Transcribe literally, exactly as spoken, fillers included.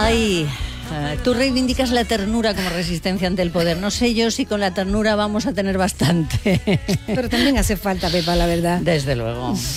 Ay, uh, tú reivindicas la ternura como resistencia ante el poder. No sé yo si con la ternura vamos a tener bastante. Pero también hace falta, Pepa, la verdad. Desde luego.